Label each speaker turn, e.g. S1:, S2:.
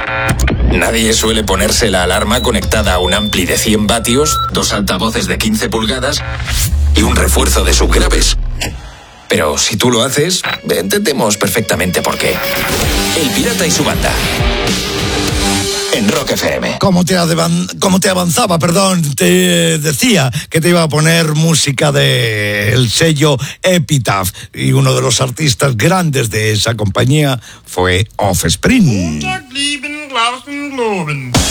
S1: Nadie suele ponerse la alarma conectada a un ampli de 100 vatios, 2 altavoces de 15 pulgadas y un refuerzo de subgraves. Pero si tú lo haces, entendemos perfectamente por qué. El Pirata y su banda. En Rock FM.
S2: Como te avanzaba, te decía que te iba a poner música del sello Epitaph, y uno de los artistas grandes de esa compañía fue Offspring.